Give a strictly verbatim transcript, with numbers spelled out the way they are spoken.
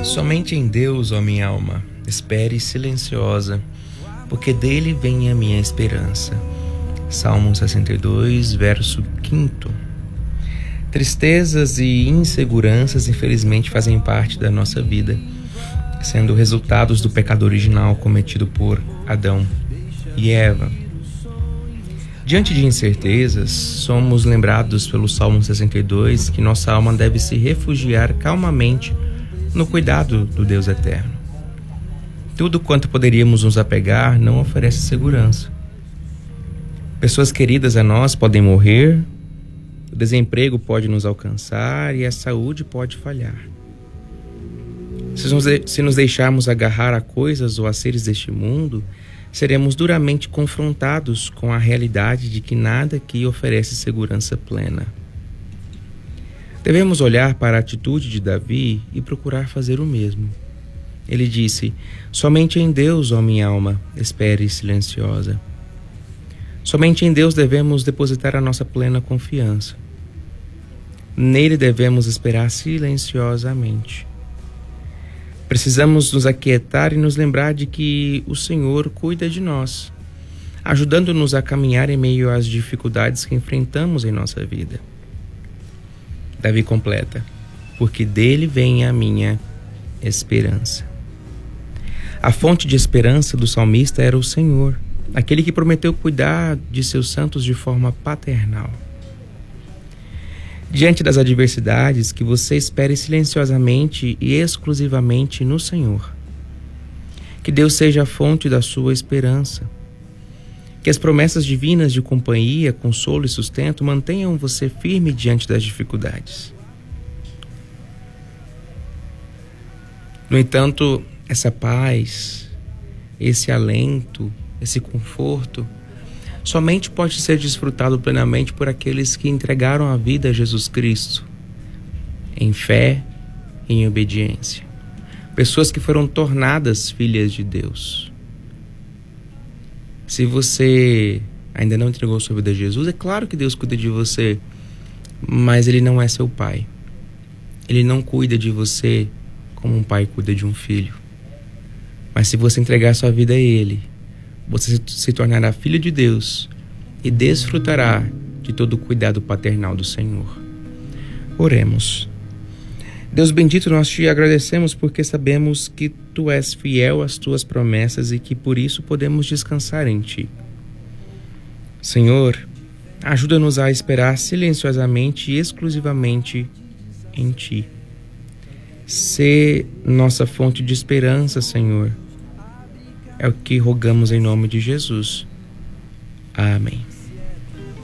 Somente em Deus, ó minha alma, espere silenciosa, porque dele vem a minha esperança. Salmo sessenta e dois, verso quinto. Tristezas e inseguranças, infelizmente, fazem parte da nossa vida, sendo resultados do pecado original cometido por Adão e Eva. Diante de incertezas, somos lembrados pelo Salmo sessenta e dois que nossa alma deve se refugiar calmamente no cuidado do Deus eterno. Tudo quanto poderíamos nos apegar não oferece segurança. Pessoas queridas a nós podem morrer, o desemprego pode nos alcançar e a saúde pode falhar. Se nos, de- se nos deixarmos agarrar a coisas ou a seres deste mundo, seremos duramente confrontados com a realidade de que nada aqui oferece segurança plena. Devemos olhar para a atitude de Davi e procurar fazer o mesmo. Ele disse: somente em Deus, ó minha alma, espere silenciosa. Somente em Deus devemos depositar a nossa plena confiança. Nele devemos esperar silenciosamente. Precisamos nos aquietar e nos lembrar de que o Senhor cuida de nós, ajudando-nos a caminhar em meio às dificuldades que enfrentamos em nossa vida. Davi completa: porque dele vem a minha esperança. A fonte de esperança do salmista era o Senhor, aquele que prometeu cuidar de seus santos de forma paternal. Diante das adversidades, que você espere silenciosamente e exclusivamente no Senhor. Que Deus seja a fonte da sua esperança. Que as promessas divinas de companhia, consolo e sustento mantenham você firme diante das dificuldades. No entanto, essa paz, esse alento, esse conforto, somente pode ser desfrutado plenamente por aqueles que entregaram a vida a Jesus Cristo, em fé e em obediência. Pessoas que foram tornadas filhas de Deus. Se você ainda não entregou sua vida a Jesus, é claro que Deus cuida de você, mas Ele não é seu pai. Ele não cuida de você como um pai cuida de um filho. Mas se você entregar sua vida a Ele, você se tornará filho de Deus e desfrutará de todo o cuidado paternal do Senhor. Oremos. Deus bendito, nós te agradecemos porque sabemos que Tu és fiel às Tuas promessas e que por isso podemos descansar em Ti. Senhor, ajuda-nos a esperar silenciosamente e exclusivamente em Ti. Sê nossa fonte de esperança, Senhor. É o que rogamos em nome de Jesus. Amém.